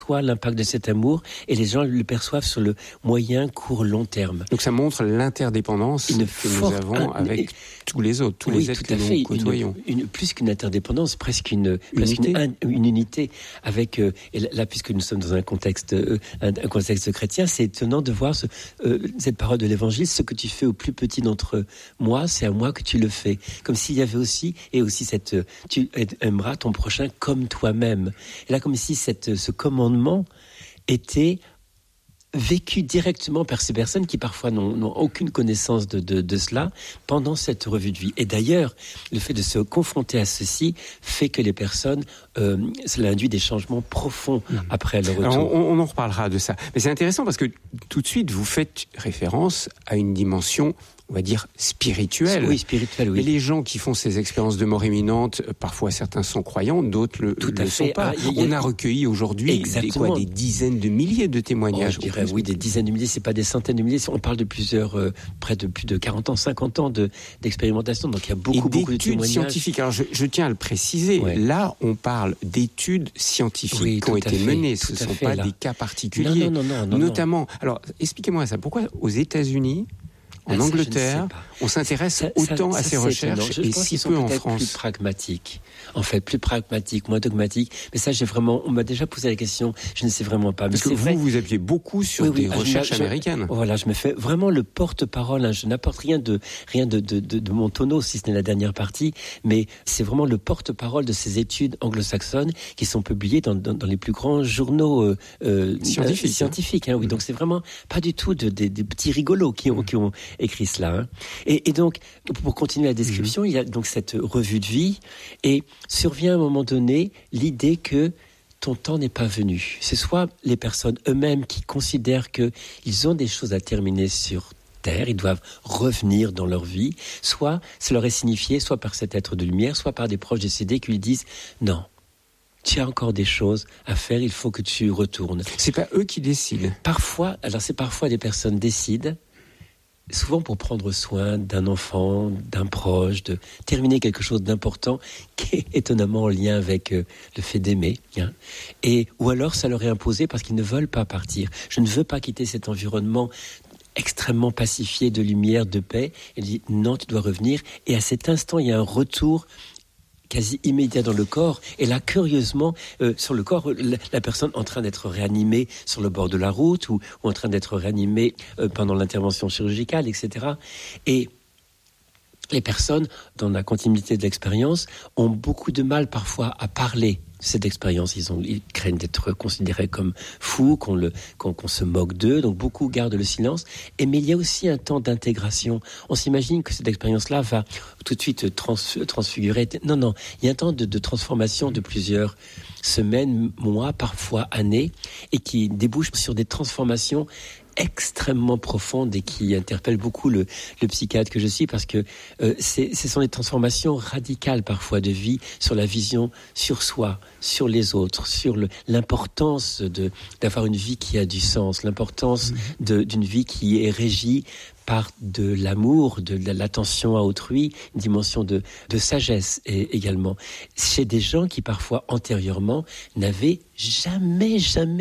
l'impact de cet amour et les gens le perçoivent sur le moyen, court, long terme. Donc ça montre l'interdépendance que nous avons avec tous les autres, tous les êtres que nous côtoyons. Plus qu'une interdépendance, presque une unité avec, et là puisque nous sommes dans un contexte chrétien, c'est étonnant de voir cette parole de l'Évangile: ce que tu fais au plus petit d'entre moi, c'est à moi que tu le fais. Comme s'il y avait aussi tu aimeras ton prochain comme toi-même. Et là, comme si ce commandement était vécu directement par ces personnes qui parfois n'ont aucune connaissance de cela pendant cette revue de vie. Et d'ailleurs, le fait de se confronter à ceci fait que les personnes, cela induit des changements profonds après le retour. Alors on en reparlera de ça. Mais c'est intéressant parce que tout de suite, vous faites référence à une dimension, on va dire, spirituelle. Oui, spirituelle, oui. Et les gens qui font ces expériences de mort imminente, parfois certains sont croyants, d'autres le sont pas. On a recueilli aujourd'hui des dizaines de milliers de témoignages. Je dirais, oui, des dizaines de milliers, c'est pas des centaines de milliers. On parle de près de plus de 40 ans, 50 ans d'expérimentation. Donc il y a beaucoup de témoignages. Scientifiques. Alors je tiens à le préciser. Ouais. Là, on parle d'études scientifiques qui ont été menées. Ce ne sont pas des cas particuliers. Non. Notamment, alors expliquez-moi ça. Pourquoi aux États-unis, en Angleterre, on s'intéresse autant à ces recherches et si peu en France? Plus pragmatiques. En fait, plus pragmatiques, moins dogmatiques. Mais ça, on m'a déjà posé la question, je ne sais vraiment pas. Mais parce que vous appuyez beaucoup sur des recherches américaines. Voilà, je me fais vraiment le porte-parole. Je n'apporte rien de mon tonneau, si ce n'est la dernière partie. Mais c'est vraiment le porte-parole de ces études anglo-saxonnes qui sont publiées dans les plus grands journaux scientifiques. Oui, donc c'est vraiment pas du tout des petits rigolos qui ont écrit cela. Et donc, pour continuer la description, il y a donc cette revue de vie et survient à un moment donné l'idée que ton temps n'est pas venu. C'est soit les personnes eux-mêmes qui considèrent qu'ils ont des choses à terminer sur Terre, ils doivent revenir dans leur vie, soit ça leur est signifié, soit par cet être de lumière, soit par des proches décédés qui lui disent « Non, tu as encore des choses à faire, il faut que tu retournes. » C'est pas eux qui décident. Parfois des personnes décident, souvent pour prendre soin d'un enfant, d'un proche, de terminer quelque chose d'important qui est étonnamment en lien avec le fait d'aimer. Ou alors ça leur est imposé parce qu'ils ne veulent pas partir. Je ne veux pas quitter cet environnement extrêmement pacifié de lumière, de paix. Il dit non, tu dois revenir. Et à cet instant, il y a un retour quasi immédiat dans le corps, et là, curieusement, sur le corps, la personne en train d'être réanimée sur le bord de la route, ou en train d'être réanimée pendant l'intervention chirurgicale, etc. Et les personnes, dans la continuité de l'expérience, ont beaucoup de mal parfois à parler de cette expérience. Ils craignent d'être considérés comme fous, qu'on se moque d'eux, donc beaucoup gardent le silence. Mais il y a aussi un temps d'intégration. On s'imagine que cette expérience-là va tout de suite transfigurer. Non, il y a un temps de transformation de plusieurs semaines, mois, parfois années, et qui débouche sur des transformations extrêmement profonde et qui interpelle beaucoup le psychiatre que je suis, parce que ce sont des transformations radicales parfois de vie, sur la vision sur soi, sur les autres, sur l'importance d'avoir une vie qui a du sens, l'importance d'une vie qui est régie par de l'amour, de l'attention à autrui, une dimension de sagesse également. Chez des gens qui parfois antérieurement n'avaient jamais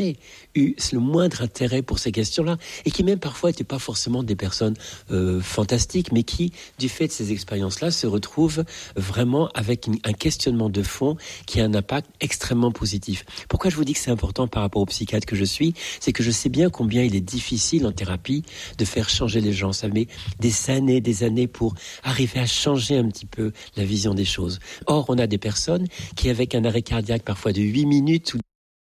eu le moindre intérêt pour ces questions-là, et qui même parfois n'étaient pas forcément des personnes fantastiques, mais qui, du fait de ces expériences-là, se retrouvent vraiment avec un questionnement de fond qui a un impact extrêmement positif. Pourquoi je vous dis que c'est important par rapport au psychiatre que je suis? C'est que je sais bien combien il est difficile en thérapie de faire changer les gens. Ça met des années pour arriver à changer un petit peu la vision des choses. Or, on a des personnes qui, avec un arrêt cardiaque parfois de 8 minutes ou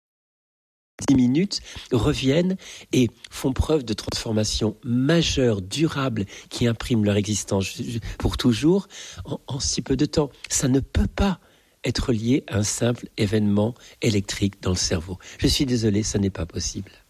10 minutes, reviennent et font preuve de transformation majeure, durable, qui imprime leur existence pour toujours en si peu de temps. Ça ne peut pas être lié à un simple événement électrique dans le cerveau. Je suis désolé, ça n'est pas possible.